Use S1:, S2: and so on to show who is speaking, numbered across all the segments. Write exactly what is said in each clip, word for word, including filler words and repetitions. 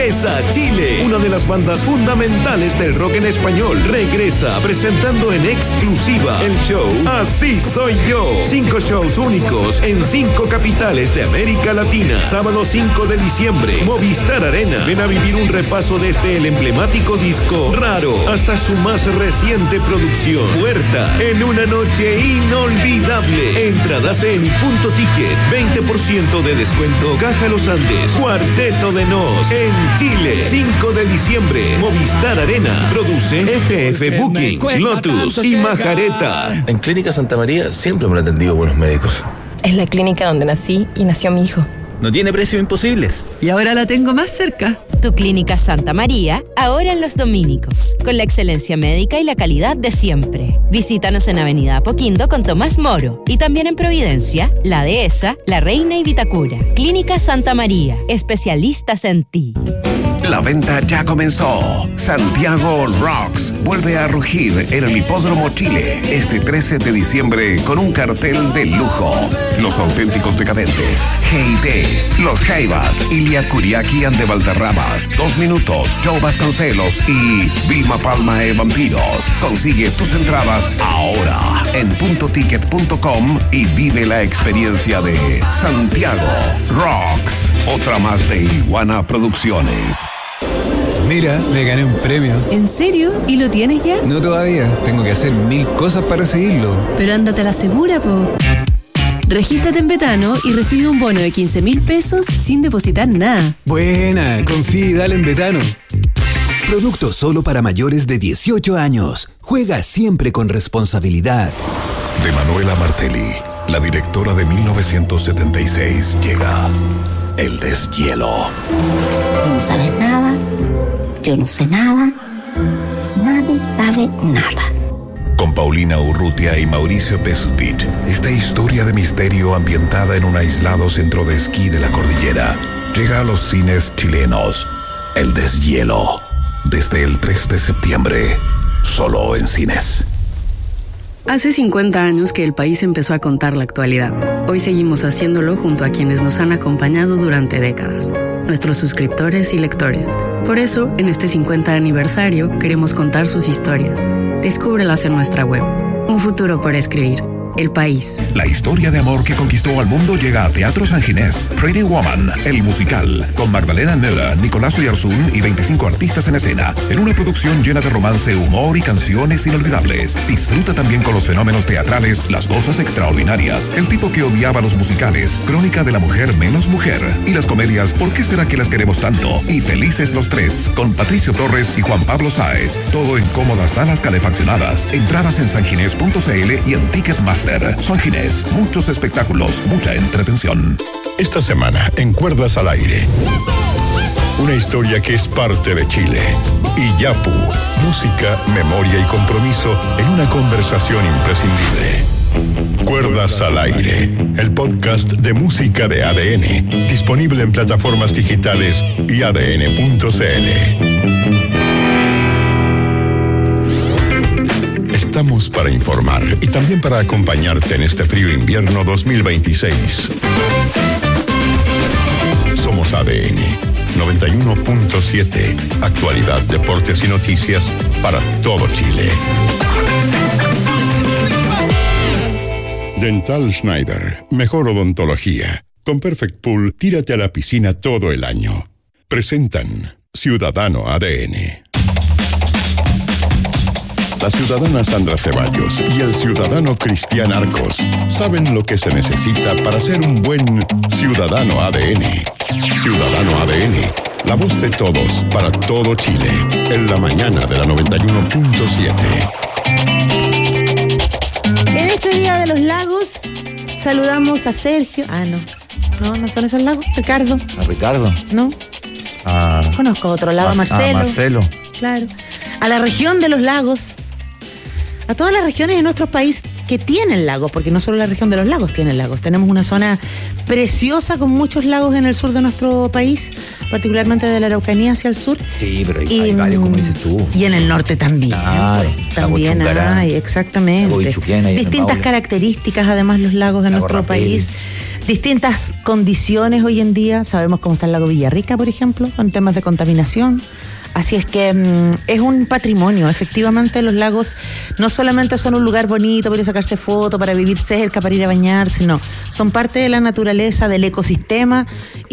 S1: Esa Chile, una de las bandas fundamentales del rock en español, regresa presentando en exclusiva el show Así Soy Yo. Cinco shows únicos en cinco capitales de América Latina. Sábado cinco de diciembre, Movistar Arena. Ven a vivir un repaso desde el emblemático disco Raro hasta su más reciente producción, Puerta, en una noche inolvidable. Entradas en Punto Ticket, veinte por ciento de descuento. Caja Los Andes, Cuarteto de Nos, en Chile, cinco de diciembre, Movistar Arena. Produce F F Booking, Lotus y Majareta.
S2: En Clínica Santa María siempre me han atendido buenos médicos.
S3: Es la clínica donde nací y nació mi hijo.
S4: No tiene precios imposibles.
S5: Y ahora la tengo más cerca.
S6: Tu Clínica Santa María, ahora en Los Dominicos, con la excelencia médica y la calidad de siempre. Visítanos en Avenida Apoquindo con Tomás Moro y también en Providencia, La Dehesa, La Reina y Vitacura. Clínica Santa María, especialistas en ti.
S7: La venta ya comenzó. Santiago Rocks vuelve a rugir en el Hipódromo Chile este trece de diciembre con un cartel de lujo. Los Auténticos Decadentes, G I T, Los Jaivas, Ilia Kuriaki and de Valderramas, Dos Minutos, Joe Vasconcelos y Vilma Palma e Vampiros. Consigue tus entradas ahora en punto ticket punto com y vive la experiencia de Santiago Rocks. Otra más de Iguana Producciones.
S8: Mira, me gané un premio.
S9: ¿En serio? ¿Y lo tienes ya?
S8: No todavía. Tengo que hacer mil cosas para recibirlo.
S9: Pero ándate a la segura, po. Regístrate en Betano y recibe un bono de quince mil pesos sin depositar nada.
S8: Buena, confía y dale en Betano.
S10: Producto solo para mayores de dieciocho años. Juega siempre con responsabilidad.
S7: De Manuela Martelli, la directora de mil novecientos setenta y seis, llega El Deshielo.
S11: Tú no sabes nada, yo no sé nada, nadie sabe nada.
S7: Con Paulina Urrutia y Mauricio Pesutich, esta historia de misterio ambientada en un aislado centro de esquí de la cordillera llega a los cines chilenos. El Deshielo, desde el tres de septiembre, solo en cines.
S12: Hace cincuenta años que el país empezó a contar la actualidad. Hoy seguimos haciéndolo junto a quienes nos han acompañado durante décadas, nuestros suscriptores y lectores. Por eso, en este cincuenta aniversario, queremos contar sus historias. Descúbrelas en nuestra web. Un futuro por escribir. El País.
S7: La historia de amor que conquistó al mundo llega a Teatro San Ginés. Pretty Woman, el musical, con Magdalena Nera, Nicolás Oyarzún y veinticinco artistas en escena, en una producción llena de romance, humor y canciones inolvidables. Disfruta también con los fenómenos teatrales, las cosas extraordinarias, el tipo que odiaba los musicales, Crónica de la mujer menos mujer, y las comedias ¿Por qué será que las queremos tanto? Y Felices los tres, con Patricio Torres y Juan Pablo Sáez. Todo en cómodas salas calefaccionadas. Entradas en sanginés punto c l y en Ticketmaster. San Ginés, muchos espectáculos, mucha entretención.
S13: Esta semana, en Cuerdas al Aire, una historia que es parte de Chile. Y Yapu, música, memoria y compromiso en una conversación imprescindible. Cuerdas al Aire, el podcast de música de A D N, disponible en plataformas digitales y a d n punto c l. Estamos para informar y también para acompañarte en este frío invierno dos mil veintiséis. Somos A D N noventa y uno punto siete. Actualidad, deportes y noticias para todo Chile. Dental Schneider. Mejor odontología. Con Perfect Pool, tírate a la piscina todo el año. Presentan Ciudadano A D N. La ciudadana Sandra Ceballos y el ciudadano Cristian Arcos saben lo que se necesita para ser un buen ciudadano A D N. Ciudadano A D N, la voz de todos para todo Chile, en la mañana de la noventa y uno punto siete.
S14: En este Día de los Lagos saludamos a Sergio. Ah, no. No, no son esos lagos. Ricardo.
S4: ¿A Ricardo?
S14: No.
S4: Ah,
S14: Conozco otro lago, a Marcelo.
S4: A Marcelo.
S14: Claro. A la región de los lagos. A todas las regiones de nuestro país que tienen lagos, porque no solo la región de los lagos tiene lagos. Tenemos una zona preciosa con muchos lagos en el sur de nuestro país, particularmente de la Araucanía hacia el sur.
S15: Sí, pero hay,
S14: y,
S15: hay varios, como dices tú.
S14: Y en el norte también.
S15: Claro,
S14: pues, también hay, exactamente. Distintas características, además, los lagos de
S15: Lago
S14: nuestro
S15: Rapel.
S14: país. Distintas condiciones hoy en día. Sabemos cómo está el lago Villarrica, por ejemplo, con temas de contaminación. Así es que mmm, es un patrimonio. Efectivamente, los lagos no solamente son un lugar bonito para ir a sacarse fotos, para vivir cerca, para ir a bañarse, no. Son parte de la naturaleza, del ecosistema,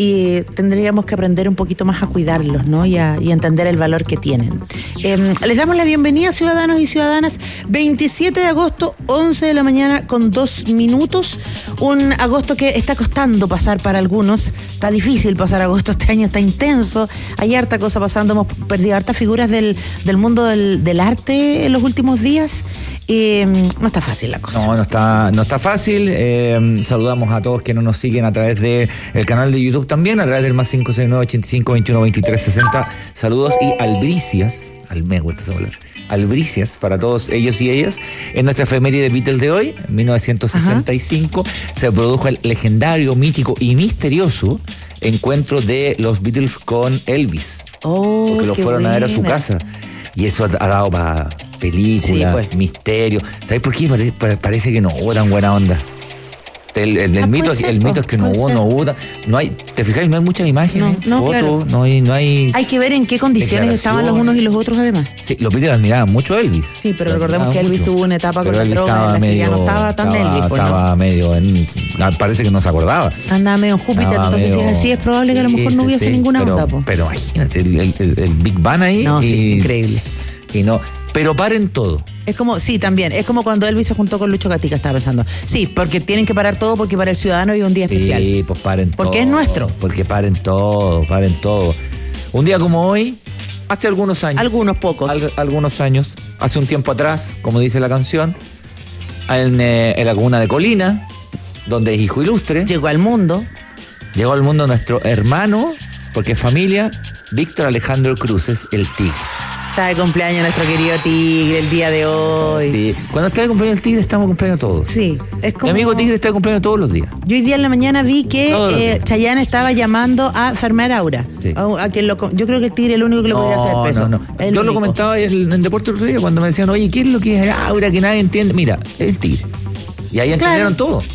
S14: y tendríamos que aprender un poquito más a cuidarlos, ¿no? Y a, y a entender el valor que tienen. Eh, les damos la bienvenida, ciudadanos y ciudadanas. veintisiete de agosto, once de la mañana con dos minutos. Un agosto que está costando pasar para algunos. Está difícil pasar agosto este año, está intenso. Hay harta cosa pasando. Hemos perdido hartas figuras del, del mundo del, del arte en los últimos días. Y no está fácil la cosa.
S15: No, no está, no está fácil. Eh, saludamos a todos que no nos siguen a través del canal de YouTube también, a través del más cinco seis nueve, ochenta y cinco, veintiuno, veintitrés, sesenta. Saludos y albricias, al me gusta esa palabra, albricias para todos ellos y ellas. En nuestra efeméride de Beatles de hoy, en mil novecientos sesenta y cinco, Ajá. se produjo el legendario, mítico y misterioso encuentro de los Beatles con Elvis.
S14: Oh,
S15: porque lo fueron buena. a ver a su casa. Y eso ha, ha dado para película, sí, pues. misterio. ¿Sabes por qué? Pare, parece que no hubo tan buena onda. El, el, el, ah, mito, ser, el mito es que no hubo, ser. no hubo. No hay, ¿te fijas? No hay muchas imágenes, no, no, fotos, claro. no, hay, no hay.
S14: Hay que ver en qué condiciones estaban los unos y los otros, además.
S15: Sí, los Beatles admiraban mucho a Elvis.
S14: Sí, pero recordemos que Elvis mucho. tuvo una etapa
S15: pero
S14: con la droga en la
S15: medio,
S14: que ya no estaba tan
S15: estaba,
S14: Elvis. Pues,
S15: estaba
S14: ¿no?
S15: medio en. Parece que no se acordaba.
S14: Andaba medio en Júpiter, estaba entonces medio, si es así, es probable que a lo mejor sí, no hubiese sí, ninguna
S15: pero,
S14: onda. Po.
S15: Pero imagínate, el, el, el, el Big Bang ahí.
S14: No,
S15: y,
S14: sí, increíble.
S15: Y no. Pero paren todo.
S14: Es como, sí, también, es como cuando Elvis se juntó con Lucho Gatica, estaba pensando. Sí, porque tienen que parar todo porque para el ciudadano hay un día especial.
S15: Sí, pues paren
S14: todo. Porque es nuestro.
S15: Porque paren todo, paren todo. Un día como hoy, hace algunos años.
S14: Algunos pocos.
S15: Al, algunos años, hace un tiempo atrás, como dice la canción, en, eh, en la comuna de Colina, donde es hijo ilustre.
S14: Llegó al mundo.
S15: Llegó al mundo nuestro hermano, porque es familia, Víctor Alejandro Cruces, el Tigre.
S14: Está de cumpleaños nuestro querido Tigre el día de hoy.
S15: Sí. Cuando está de cumpleaños el Tigre, estamos de cumpleaños todos.
S14: Sí, es como...
S15: Mi amigo Tigre está de cumpleaños todos los días.
S14: Yo hoy día en la mañana vi que eh, Chayanne estaba llamando a Fermar Aura. Sí. A, a quien lo, yo creo que el Tigre es el único que lo
S15: no,
S14: podía hacer peso.
S15: No, no. Yo único. lo comentaba en, en Deporte el otro día cuando me decían, oye, ¿qué es lo que es Aura que nadie entiende? Mira, es el Tigre. Y ahí entendieron claro. todo.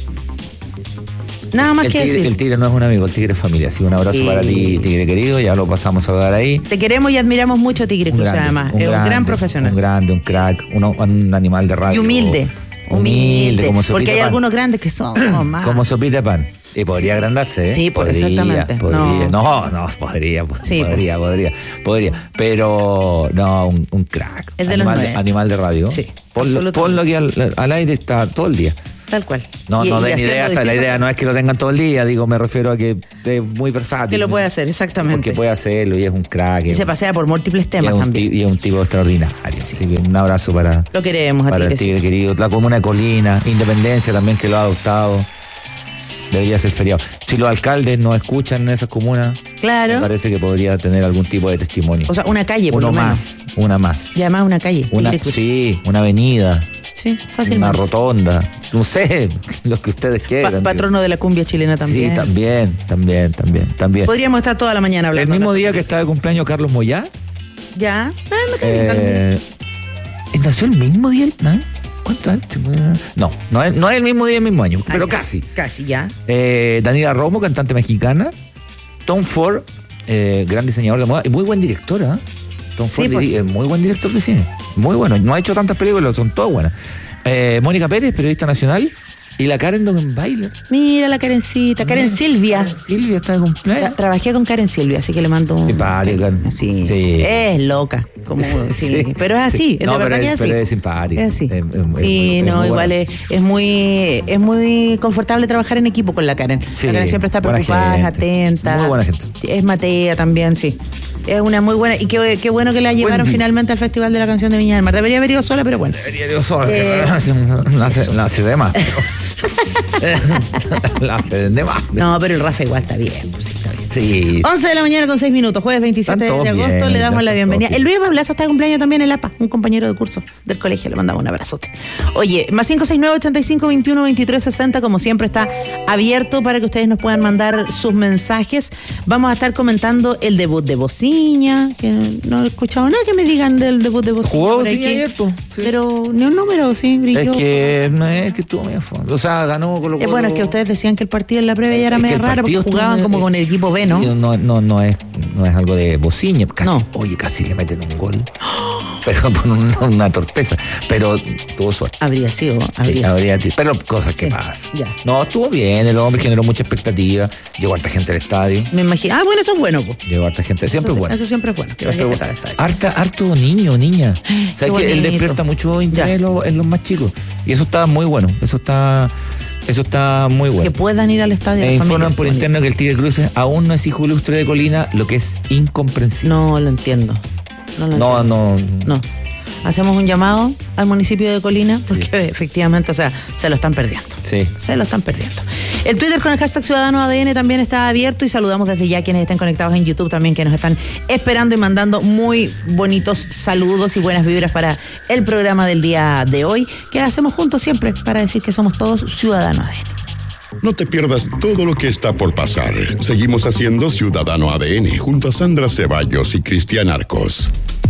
S14: Nada más
S15: el
S14: que
S15: tigre,
S14: decir.
S15: El Tigre no es un amigo, el Tigre es familia. Así un abrazo sí. para ti, Tigre querido. Ya lo pasamos a saludar ahí.
S14: Te queremos y admiramos mucho, Tigre Cruz, además. Un es grande, un gran profesional.
S15: Un grande, un crack, un, un animal de radio.
S14: Y humilde.
S15: Humilde, humilde como sopita
S14: porque hay
S15: pan.
S14: algunos grandes que son más.
S15: Como sopita de pan. Y podría sí. agrandarse, ¿eh?
S14: Sí, podría, exactamente.
S15: Podría. No, no, no podría,
S14: sí,
S15: podría, podría, podría. Pero, no, un, un crack.
S14: Es de
S15: animal,
S14: los
S15: de, animal de radio.
S14: Sí.
S15: Ponlo, ponlo aquí al, al aire, está todo el día.
S14: Tal cual.
S15: No, y, no den idea, hasta la idea no es que lo tengan todo el día, digo, me refiero a que es muy versátil.
S14: Que lo puede hacer, exactamente.
S15: Porque puede hacerlo y es un crack.
S14: Y se pasea por múltiples temas
S15: y
S14: también.
S15: Y es un tipo extraordinario. Sí. Así que un abrazo para,
S14: lo queremos, a
S15: para
S14: ti,
S15: el Tigre querido. La comuna de Colina, Independencia también que lo ha adoptado. Debería ser feriado. Si los alcaldes no escuchan en esas comunas,
S14: claro.
S15: me parece que podría tener algún tipo de testimonio.
S14: O sea, una calle, por
S15: Uno
S14: lo menos.
S15: más, una más.
S14: Y además una calle.
S15: Una, sí, una avenida.
S14: Sí, fácilmente.
S15: Una rotonda. No sé, lo que ustedes quieran.
S14: Pa patrono de la cumbia chilena también.
S15: Sí, también, también, también, también.
S14: Podríamos estar toda la mañana hablando.
S15: El mismo día que está de cumpleaños Carlos Moyá.
S14: Ya. Ah, me
S15: eh, ¿Nació el mismo día? ¿No? ¿Cuánto años? No, no es, no es el mismo día, el mismo año, pero ah, casi.
S14: Casi, ya.
S15: Eh, Daniela Romo, cantante mexicana. Tom Ford, eh, gran diseñador de moda y muy buen director, ¿eh? Tom Ford sí, pues. es muy buen director de cine. Muy bueno. No ha hecho tantas películas, son todas buenas. Eh, Mónica Pérez, periodista nacional. Y la Karen Dogenbailer.
S14: Mira la Karencita, Karen Mira, Silvia.
S15: Karen Silvia está de cumpleaños.
S14: Tra trabajé con Karen Silvia, así que le mando un...
S15: Simpática.
S14: Sí. sí. Es loca. Como, sí. Sí. Pero es así,
S15: sí.
S14: es
S15: no,
S14: de verdad
S15: pero
S14: que es así.
S15: Pero es simpática.
S14: Es así.
S15: Es, es,
S14: sí,
S15: es,
S14: no,
S15: es
S14: igual es, es muy es muy confortable trabajar en equipo con la Karen.
S15: Sí,
S14: la Karen siempre está preocupada, es atenta.
S15: Muy buena gente.
S14: Es matea también, sí. Es una muy buena, y qué, qué bueno que la llevaron finalmente al Festival de la Canción de Viña del Mar. Debería haber ido sola, pero bueno.
S15: Debería haber ido sola, eh, la hace de más. La hace de más.
S14: No, pero el Rafa igual está bien, pues, está bien.
S15: Sí.
S14: once de la mañana con seis minutos, jueves veintisiete de agosto,
S15: bien,
S14: le damos la bienvenida.
S15: bien.
S14: El Luis Bablaza está de cumpleaños también en la A P A, un compañero de curso del colegio, le mandamos un abrazote. Oye, más cinco seis nueve, ochenta y cinco, veintiuno, veintitrés, sesenta, como siempre está abierto para que ustedes nos puedan mandar sus mensajes. Vamos a estar comentando el debut de Bociña, que no he escuchado nada que me digan del debut de Bociña.
S15: Jugó Bociña ayer, pues. Sí.
S14: Pero ni un número, sí, brilló.
S15: Es que no es que estuvo medio fondo. O sea, ganó Colo Colo.
S14: Eh, bueno, es que ustedes decían que el partido en la previa ya era
S15: Es que
S14: medio
S15: el
S14: raro porque
S15: partido
S14: jugaban
S15: estuvo-
S14: como con el equipo B, ¿no?
S15: No, no, no es, no es algo de Bociña. Casi, no. Oye, casi le meten un gol. Pero por una, una torpeza. Pero tuvo suerte.
S14: Habría sido, habría,
S15: Sí, habría sido. Pero cosas que pasan.
S14: Ya.
S15: No, estuvo bien. El hombre generó mucha expectativa. Llegó harta gente al estadio.
S14: Me imagino. Ah, bueno, eso es bueno, pues.
S15: Llegó harta gente. Siempre es bueno.
S14: Eso siempre es bueno. Que
S15: Siempre
S14: vaya
S15: es
S14: gente
S15: bueno.
S14: al estadio.
S15: Harta, harto niño, niña. ¿Sabes que él
S14: bonito.
S15: despierta mucho interés en los, en los más chicos? Y eso está muy bueno. Eso está, eso está muy bueno.
S14: Que puedan ir al estadio.
S15: Me
S14: las
S15: informan
S14: familias,
S15: por
S14: bonito.
S15: interno que el Tigre Cruces aún no es hijo ilustre de Colina, lo que es incomprensible.
S14: No lo entiendo. No lo
S15: No,
S14: entiendo.
S15: no.
S14: No. Hacemos un llamado al municipio de Colina porque sí. efectivamente, o sea, se lo están perdiendo.
S15: Sí.
S14: Se lo están perdiendo. El Twitter con el hashtag Ciudadano A D N también está abierto y saludamos desde ya a quienes están conectados en YouTube también, que nos están esperando y mandando muy bonitos saludos y buenas vibras para el programa del día de hoy, que hacemos juntos siempre para decir que somos todos Ciudadano A D N.
S13: No te pierdas todo lo que está por pasar. Seguimos haciendo Ciudadano A D N junto a Sandra Ceballos y Cristian Arcos.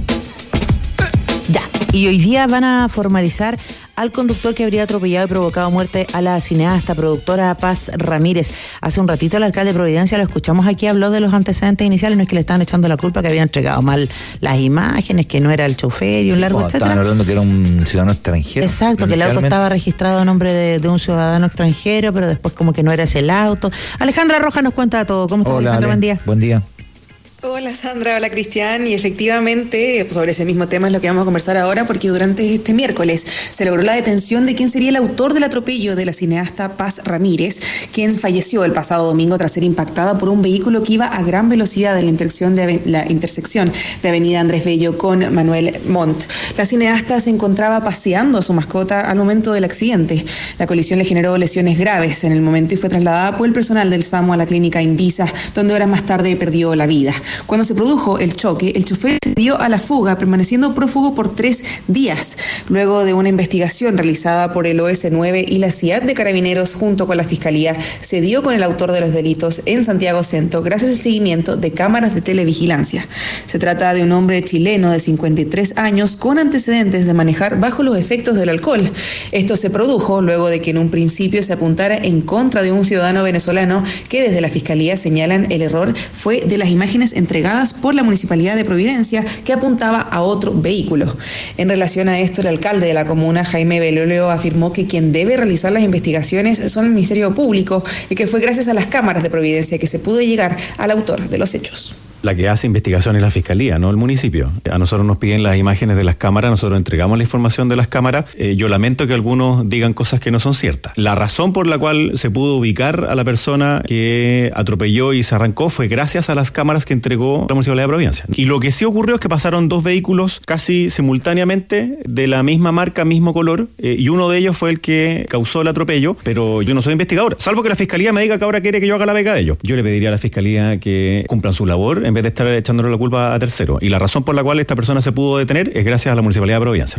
S14: Ya, y hoy día van a formalizar al conductor que habría atropellado y provocado muerte a la cineasta, productora Paz Ramírez. Hace un ratito el alcalde de Providencia, lo escuchamos aquí, habló de los antecedentes iniciales, no es que le estaban echando la culpa, que había entregado mal las imágenes, que no era el chofer y un largo
S15: Bueno,
S14: etcétera.
S15: estaban hablando que era un ciudadano extranjero.
S14: Exacto, que el auto estaba registrado a nombre de, de un ciudadano extranjero, pero después como que no era ese el auto. Alejandra Rojas nos cuenta todo. ¿Cómo estás,
S15: Hola,
S14: Alejandra?
S15: Ale.
S14: Buen día.
S15: Buen día.
S16: Hola Sandra, hola Cristian, y efectivamente sobre ese mismo tema es lo que vamos a conversar ahora, porque durante este miércoles se logró la detención de quien sería el autor del atropello de la cineasta Paz Ramírez, quien falleció el pasado domingo tras ser impactada por un vehículo que iba a gran velocidad en la intersección de, la intersección de Avenida Andrés Bello con Manuel Montt. La cineasta se encontraba paseando a su mascota al momento del accidente. La colisión le generó lesiones graves en el momento y fue trasladada por el personal del SAMU a la clínica Indisa, donde horas más tarde perdió la vida. Cuando se produjo el choque, el chofer se dio a la fuga, permaneciendo prófugo por tres días. Luego de una investigación realizada por el O S nueve y la C I A D de Carabineros junto con la Fiscalía, se dio con el autor de los delitos en Santiago Centro gracias al seguimiento de cámaras de televigilancia. Se trata de un hombre chileno de cincuenta y tres años con antecedentes de manejar bajo los efectos del alcohol. Esto se produjo luego de que en un principio se apuntara en contra de un ciudadano venezolano que desde la Fiscalía señalan el error fue de las imágenes entregadas por la Municipalidad de Providencia, que apuntaba a otro vehículo. En relación a esto, el alcalde de la comuna, Jaime Beloleo, afirmó que quien debe realizar las investigaciones son el Ministerio Público y que fue gracias a las cámaras de Providencia que se pudo llegar al autor de los hechos.
S17: La que hace investigación es la Fiscalía, no el municipio. A nosotros nos piden las imágenes de las cámaras, nosotros entregamos la información de las cámaras. Eh, yo lamento que algunos digan cosas que no son ciertas. La razón por la cual se pudo ubicar a la persona que atropelló y se arrancó fue gracias a las cámaras que entregó la Municipalidad de Providencia. Y lo que sí ocurrió es que pasaron dos vehículos casi simultáneamente de la misma marca, mismo color, eh, y uno de ellos fue el que causó el atropello, pero yo no soy investigador, salvo que la Fiscalía me diga que ahora quiere que yo haga la beca de ellos. Yo le pediría a la Fiscalía que cumplan su labor en vez de estar echándole la culpa a terceros. Y la razón por la cual esta persona se pudo detener es gracias a la Municipalidad de Providencia.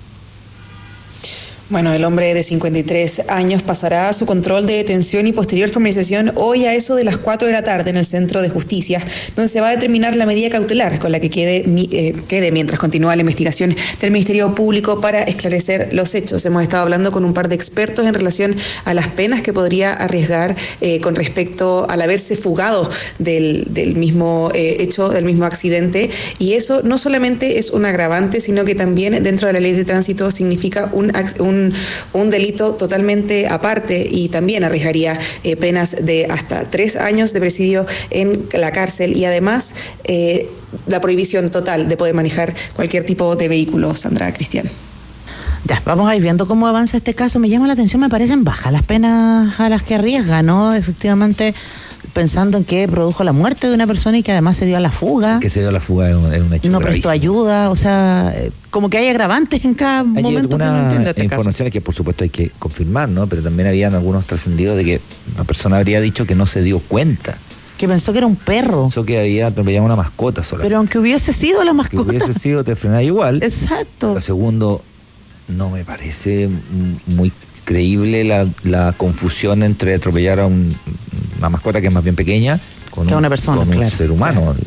S16: Bueno, el hombre de cincuenta y tres años pasará a su control de detención y posterior formalización hoy a eso de las cuatro de la tarde en el Centro de Justicia, donde se va a determinar la medida cautelar con la que quede, eh, quede mientras continúa la investigación del Ministerio Público para esclarecer los hechos. Hemos estado hablando con un par de expertos en relación a las penas que podría arriesgar eh, con respecto al haberse fugado del, del mismo eh, hecho, del mismo accidente, y eso no solamente es un agravante, sino que también dentro de la ley de tránsito significa un, un Un, un delito totalmente aparte y también arriesgaría eh, penas de hasta tres años de presidio en la cárcel y además eh, la prohibición total de poder manejar cualquier tipo de vehículo. Sandra, Cristian.
S14: Ya, vamos a ir viendo cómo avanza este caso. Me llama la atención, me parecen bajas las penas a las que arriesga, ¿no? Efectivamente, pensando en que produjo la muerte de una persona y que además se dio a la fuga.
S15: Que se dio a la fuga es un, es un hecho
S14: no
S15: gravísimo.
S14: prestó ayuda, o sea, como que hay agravantes en cada
S15: hay
S14: momento.
S15: Hay algunas
S14: este
S15: informaciones
S14: caso.
S15: que por supuesto hay que confirmar, ¿no? Pero también habían algunos trascendidos de que la persona habría dicho que no se dio cuenta
S14: Que pensó que era un perro.
S15: Pensó que había atropellado una mascota sola.
S14: Pero aunque hubiese sido la mascota.
S15: Que hubiese sido, te frenaba igual.
S14: Exacto.
S15: Lo segundo, no me parece muy creíble la, la confusión entre atropellar a un, una mascota que es más bien pequeña con
S14: que
S15: un,
S14: una persona,
S15: con
S14: claro,
S15: un ser humano.
S14: Claro,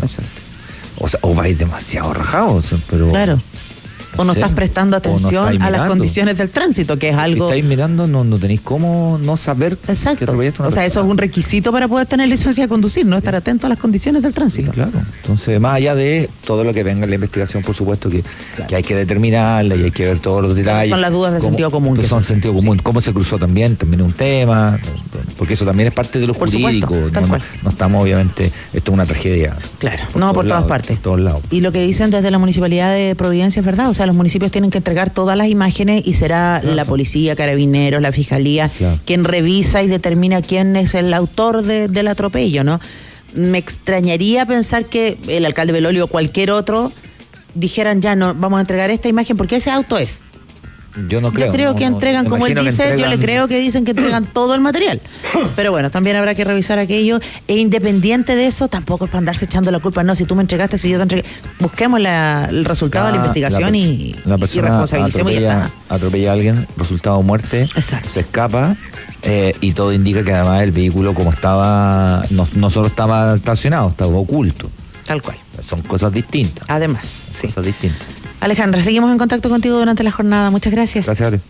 S15: o sea, o vais demasiado rajado. O sea, pero,
S14: claro. O no
S15: sé,
S14: estás prestando atención
S15: no
S14: a las condiciones del tránsito, que es algo...
S15: Si estáis mirando, no, no tenéis cómo no saber.
S14: Exacto.
S15: Que atropellaste a una
S14: o sea,
S15: persona.
S14: eso es un requisito para poder tener licencia de conducir, ¿no? Estar atento a las condiciones del tránsito.
S15: Sí, claro. Entonces, más allá de todo lo que venga en la investigación, por supuesto que, claro. que hay que determinarla y hay que ver todos los detalles.
S14: Son las dudas de
S15: cómo,
S14: sentido común.
S15: Que son sentido común. Sí. Cómo se cruzó también, también es un tema, porque eso también es parte de lo
S14: por
S15: jurídico.
S14: Supuesto,
S15: no, no, no estamos, obviamente, esto es una tragedia.
S14: Claro, por no, por todas
S15: lados,
S14: partes.
S15: Por todos lados.
S14: Y lo que dicen desde la Municipalidad de Providencia es verdad, o sea, los municipios tienen que entregar todas las imágenes y será claro. la policía, carabineros, la fiscalía, claro. quien revisa y determina quién es el autor de, del atropello, ¿no? Me extrañaría pensar que el alcalde Belolio o cualquier otro dijeran ya no, vamos a entregar esta imagen porque ese auto es.
S15: Yo no creo.
S14: Yo creo
S15: no,
S14: que entregan,
S15: no,
S14: como él dice,
S15: entregan...
S14: yo le creo que dicen que entregan todo el material. Pero bueno, también habrá que revisar aquello. E independiente de eso, tampoco es para andarse echando la culpa. No, si tú me entregaste, si yo te entregué. Busquemos la, el resultado la, de la investigación la y,
S15: la
S14: y responsabilicemos y ya está.
S15: Atropella a alguien, resultado muerte,
S14: Exacto.
S15: se escapa. Eh, y todo indica que además el vehículo, como estaba, no, no solo estaba estacionado, estaba oculto.
S14: Tal cual.
S15: Son cosas distintas.
S14: Además, sí.
S15: Cosas distintas.
S14: Alejandra, seguimos en contacto contigo durante la jornada. Muchas gracias.
S15: Gracias, Ale.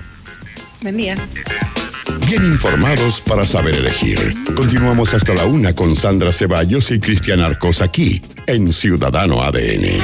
S16: Buen día.
S13: Bien informados para saber elegir. Continuamos hasta la una con Sandra Ceballos y Cristian Arcos aquí, en Ciudadano A D N.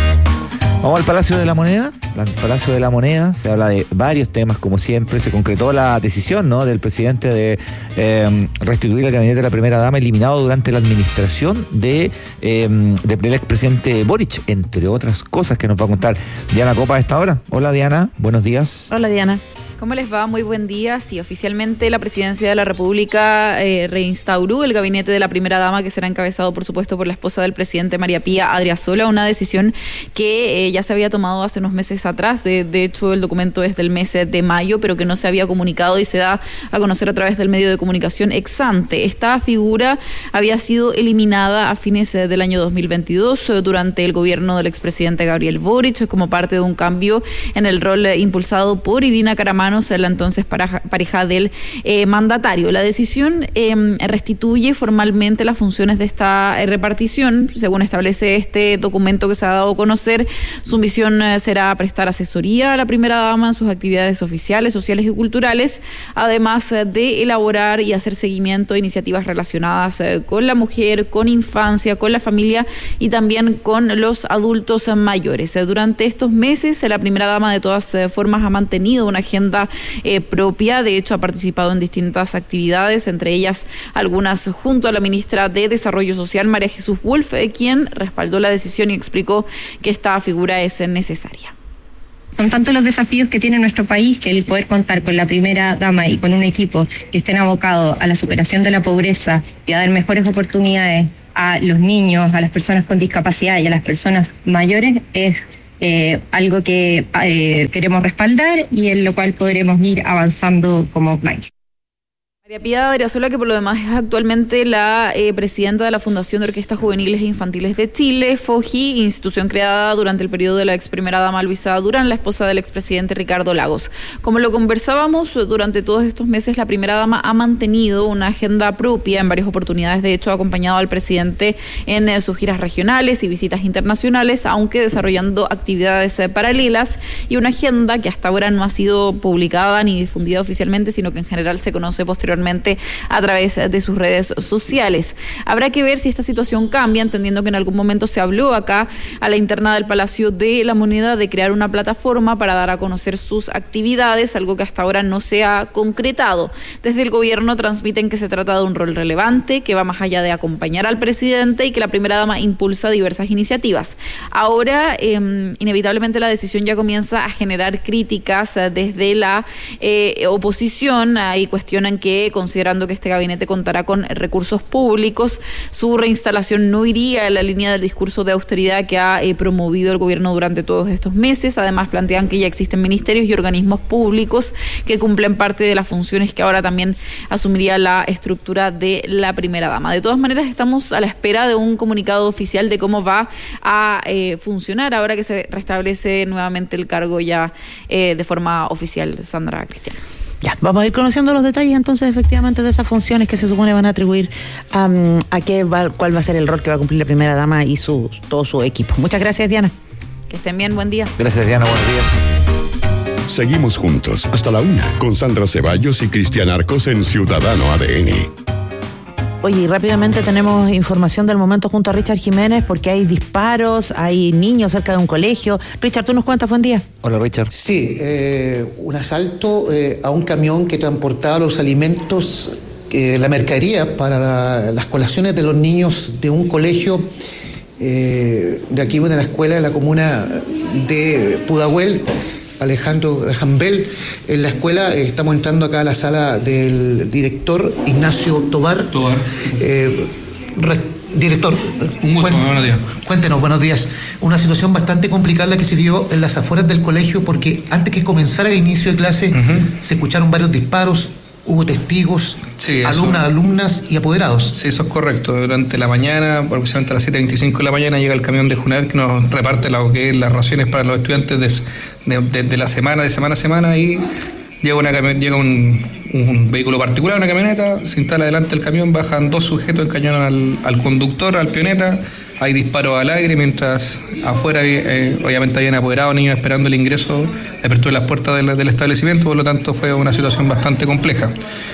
S15: Vamos al Palacio de la Moneda. El Palacio de la Moneda, se habla de varios temas, como siempre. Se concretó la decisión, ¿no?, del presidente de eh, restituir el gabinete de la primera dama eliminado durante la administración de, eh, de del expresidente Boric, entre otras cosas que nos va a contar Diana Copa a esta hora. Hola, Diana, buenos días.
S14: Hola, Diana.
S18: ¿Cómo les va? Muy buen día. Sí, oficialmente la Presidencia de la República eh, reinstauró el gabinete de la primera dama, que será encabezado, por supuesto, por la esposa del presidente, María Pía Adriasola, una decisión que eh, ya se había tomado hace unos meses atrás. De, de hecho, el documento es del mes de mayo, pero que no se había comunicado y se da a conocer a través del medio de comunicación Exante. Esta figura había sido eliminada a fines del año dos mil veintidós durante el gobierno del expresidente Gabriel Boric, como parte de un cambio en el rol impulsado por Irina Caramano, la entonces pareja, pareja del eh, mandatario. La decisión eh, restituye formalmente las funciones de esta eh, repartición, según establece este documento que se ha dado a conocer. Su misión eh, será prestar asesoría a la primera dama en sus actividades oficiales, sociales y culturales, además eh, de elaborar y hacer seguimiento a iniciativas relacionadas eh, con la mujer, con infancia, con la familia y también con los adultos mayores. Eh, durante estos meses, eh, la primera dama de todas eh, formas ha mantenido una agenda Eh, propia. De hecho, ha participado en distintas actividades, entre ellas algunas junto a la ministra de Desarrollo Social, María Jesús Wolf, eh, quien respaldó la decisión y explicó que esta figura es necesaria.
S19: Son tantos los desafíos que tiene nuestro país que el poder contar con la primera dama y con un equipo que estén abocados a la superación de la pobreza y a dar mejores oportunidades a los niños, a las personas con discapacidad y a las personas mayores es Eh, algo que eh, queremos respaldar y en lo cual podremos ir avanzando como país.
S18: María Pía Adriasola, que por lo demás es actualmente la eh, presidenta de la Fundación de Orquestas Juveniles e Infantiles de Chile, FOJI, institución creada durante el periodo de la ex primera dama Luisa Durán, la esposa del expresidente Ricardo Lagos. Como lo conversábamos, durante todos estos meses la primera dama ha mantenido una agenda propia en varias oportunidades. De hecho, ha acompañado al presidente en eh, sus giras regionales y visitas internacionales, aunque desarrollando actividades eh, paralelas, y una agenda que hasta ahora no ha sido publicada ni difundida oficialmente, sino que en general se conoce posteriormente a través de sus redes sociales. Habrá que ver si esta situación cambia, entendiendo que en algún momento se habló acá a la interna del Palacio de la Moneda de crear una plataforma para dar a conocer sus actividades, algo que hasta ahora no se ha concretado. Desde el gobierno transmiten que se trata de un rol relevante, que va más allá de acompañar al presidente y que la primera dama impulsa diversas iniciativas. Ahora, eh, inevitablemente la decisión ya comienza a generar críticas desde la eh, oposición. Ahí cuestionan que que, considerando que este gabinete contará con recursos públicos, su reinstalación no iría en la línea del discurso de austeridad que ha eh, promovido el gobierno durante todos estos meses. Además, plantean que ya existen ministerios y organismos públicos que cumplen parte de las funciones que ahora también asumiría la estructura de la primera dama. De todas maneras, estamos a la espera de un comunicado oficial de cómo va a eh, funcionar ahora que se restablece nuevamente el cargo ya eh, de forma oficial, Sandra Cristian.
S14: Ya, vamos a ir conociendo los detalles entonces efectivamente de esas funciones que se supone van a atribuir um, a qué va, cuál va a ser el rol que va a cumplir la primera dama y su, todo su equipo. Muchas gracias, Diana.
S18: Que estén bien, buen día.
S15: Gracias, Diana, buenos días.
S13: Seguimos juntos hasta la una con Sandra Ceballos y Cristian Arcos en Ciudadano A D N.
S14: Oye, y rápidamente tenemos información del momento junto a Richard Jiménez porque hay disparos, hay niños cerca de un colegio. Richard, tú nos cuentas, buen día.
S15: Hola, Richard.
S20: Sí, eh, un asalto eh, a un camión que transportaba los alimentos, eh, la mercadería para la, las colaciones de los niños de un colegio eh, de aquí, de la escuela de la comuna de Pudahuel, Alejandro Graham Bell. En la escuela eh, estamos entrando acá a la sala del director Ignacio Tobar. Tobar. Eh, re, director,
S21: un gusto, cuen, buenos días.
S20: Cuéntenos, buenos días. Una situación bastante complicada la que se dio en las afueras del colegio porque antes que comenzara el inicio de clase uh-huh. se escucharon varios disparos. Hubo testigos, sí, alumnas, alumnas y apoderados.
S21: Sí, eso es correcto. Durante la mañana, aproximadamente a las siete veinticinco de la mañana, llega el camión de Junaer que nos reparte lo que es las raciones para los estudiantes de, de, de, de la semana, de semana a semana, y llega, una, llega un, un vehículo particular, una camioneta, se instala delante del camión, bajan dos sujetos, encañonan al, al conductor, al pioneta. Hay disparos al aire, mientras afuera eh, obviamente habían apoderado niños esperando el ingreso, la apertura de las puertas del, del establecimiento, por lo tanto fue una situación bastante compleja.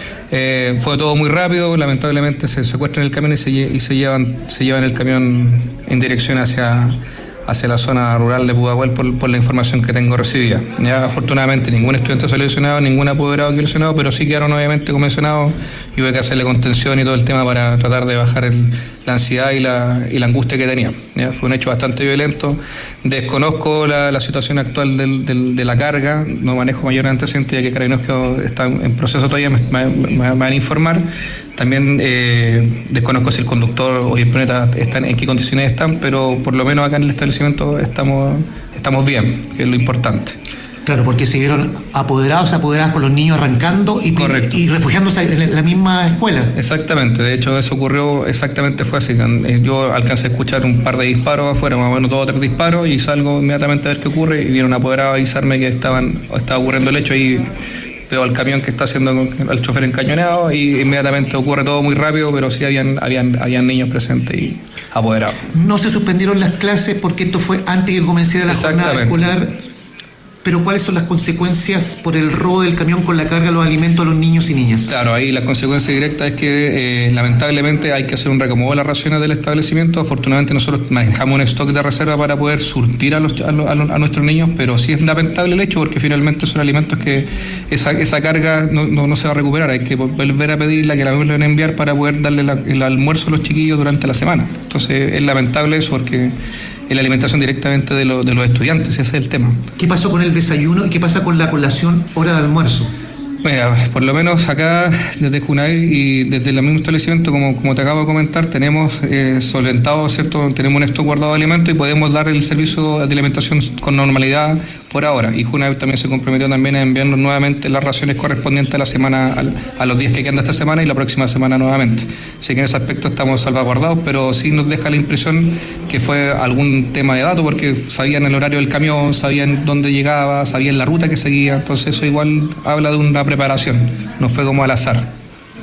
S21: Eh, fue todo muy rápido, lamentablemente se secuestran el camión y se, y se, llevan, se llevan el camión en dirección hacia, hacia la zona rural de Pudahuel por, por la información que tengo recibida. Ya afortunadamente ningún estudiante salió lesionado, ningún apoderado quedó lesionado, pero sí quedaron obviamente convencionados y hubo que hacerle contención y todo el tema para tratar de bajar el, la ansiedad y la, y la angustia que tenían. ¿Ya? Fue un hecho bastante violento. Desconozco la, la situación actual del, del, de la carga, no manejo mayor antecedentes ya que Carabineros está en proceso todavía, me, me, me van a informar. También eh, desconozco si el conductor o el planeta están, en qué condiciones están, pero por lo menos acá en el establecimiento estamos, estamos bien, que es lo importante.
S20: Claro, porque se vieron apoderados, apoderadas con los niños arrancando y, y refugiándose en la misma escuela.
S21: Exactamente, de hecho eso ocurrió, exactamente fue así. Yo alcancé a escuchar un par de disparos afuera, más o menos dos o tres disparos, y salgo inmediatamente a ver qué ocurre, y vieron apoderados a avisarme que estaban, estaba ocurriendo el hecho, y veo al camión que está haciendo al chofer encañonado, y inmediatamente ocurre todo muy rápido, pero sí habían, habían, habían niños presentes y apoderados.
S20: No se suspendieron las clases porque esto fue antes que comenzara la jornada escolar. Pero ¿cuáles son las consecuencias por el robo del camión con la carga de los alimentos a los niños y niñas?
S21: Claro, ahí la consecuencia directa es que eh, lamentablemente hay que hacer un reacomodo de las raciones del establecimiento. Afortunadamente nosotros manejamos un stock de reserva para poder surtir a, los, a, los, a, los, a nuestros niños, pero sí es lamentable el hecho porque finalmente son alimentos que esa, esa carga no, no, no se va a recuperar. Hay que volver a pedirla, que la vuelvan a enviar para poder darle la, el almuerzo a los chiquillos durante la semana. Entonces es lamentable eso porque en la alimentación directamente de, lo, de los estudiantes, ese es el tema.
S20: ¿Qué pasó con el desayuno y qué pasa con la colación hora de almuerzo?
S21: Mira, por lo menos acá desde Junaer y desde el mismo establecimiento, como, como te acabo de comentar, tenemos eh, solventado, ¿cierto? Tenemos un stock guardado de alimentos y podemos dar el servicio de alimentación con normalidad por ahora. Y Junaer también se comprometió también a enviarnos nuevamente las raciones correspondientes a la semana, a, a los días que quedan de esta semana y la próxima semana nuevamente. Así que en ese aspecto estamos salvaguardados, pero sí nos deja la impresión que fue algún tema de dato, porque sabían el horario del camión, sabían dónde llegaba, sabían la ruta que seguía. Entonces eso igual habla de una preparación, no fue como al azar.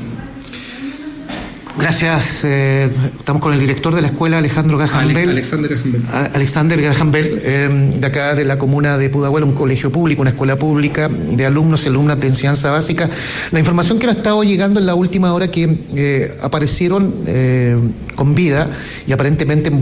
S20: Gracias. Eh, estamos con el director de la escuela, Alejandro Graham Bell.
S21: Alexander Graham Bell.
S20: Alexander Graham Bell, eh, de acá de la comuna de Pudahuel, un colegio público, una escuela pública de alumnos y alumnas de enseñanza básica. La información que nos ha estado llegando en la última hora que eh, aparecieron eh, con vida y aparentemente en